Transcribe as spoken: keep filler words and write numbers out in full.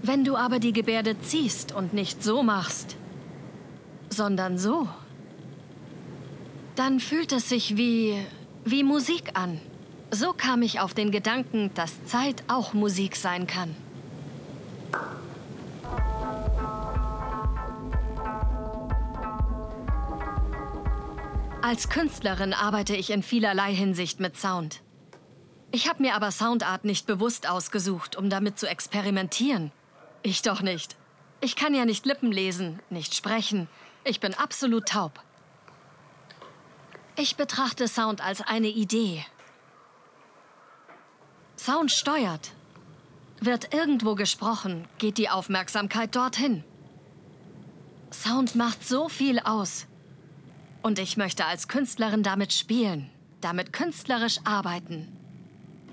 Wenn du aber die Gebärde ziehst und nicht so machst, sondern so, dann fühlt es sich wie, wie Musik an. So kam ich auf den Gedanken, dass Zeit auch Musik sein kann. Als Künstlerin arbeite ich in vielerlei Hinsicht mit Sound. Ich habe mir aber Soundart nicht bewusst ausgesucht, um damit zu experimentieren. Ich doch nicht. Ich kann ja nicht Lippen lesen, nicht sprechen. Ich bin absolut taub. Ich betrachte Sound als eine Idee. Sound steuert. Wird irgendwo gesprochen, geht die Aufmerksamkeit dorthin. Sound macht so viel aus. Und ich möchte als Künstlerin damit spielen, damit künstlerisch arbeiten.